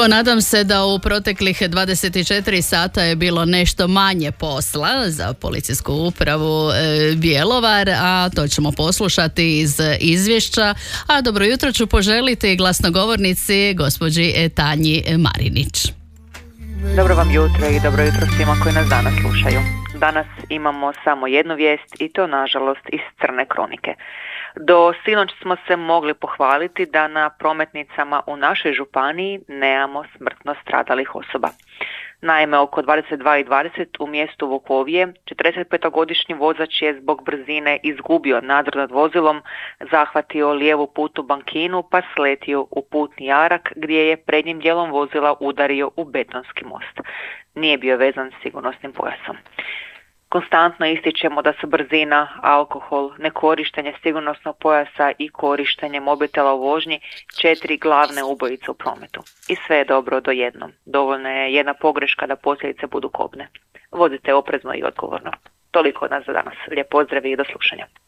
Evo, nadam se da u proteklih 24 sata je bilo nešto manje posla za policijsku upravu Bjelovar, a to ćemo poslušati iz izvješća. A dobro jutro ću poželiti glasnogovornici gospođi Tanji Marinić. Dobro vam jutro i dobro jutro svima koji nas danas slušaju. Danas imamo samo jednu vijest i to nažalost iz crne kronike. Do sinoć smo se mogli pohvaliti da na prometnicama u našoj županiji nemamo smrtno stradalih osoba. Naime, oko 22:20 u mjestu Vukovije 45-godišnji vozač je zbog brzine izgubio nadzor nad vozilom, zahvatio lijevu putnu bankinu pa sletio u putni jarak gdje je prednjim dijelom vozila udario u betonski most. Nije bio vezan sigurnosnim pojasom. Konstantno ističemo da su brzina, alkohol, nekorištenje sigurnosnog pojasa i korištenje mobitela u vožnji 4 glavne ubojice u prometu. I sve je dobro do jednom. Dovoljna je jedna pogreška da posljedice budu kobne. Vozite oprezno i odgovorno. Toliko od nas za danas. Lijep pozdrav i do slušanja.